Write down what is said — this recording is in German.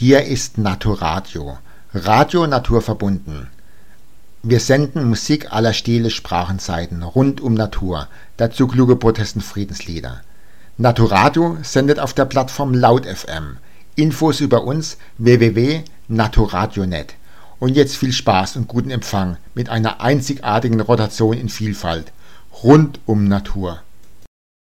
Hier ist Naturadio, Radio naturverbunden. Wir senden Musik aller Stile, Sprachenseiten, rund um Natur, dazu kluge Protest- und Friedenslieder. Naturadio sendet auf der Plattform Laut FM. Infos über uns www.naturadio.net. Und jetzt viel Spaß und guten Empfang mit einer einzigartigen Rotation in Vielfalt, rund um Natur.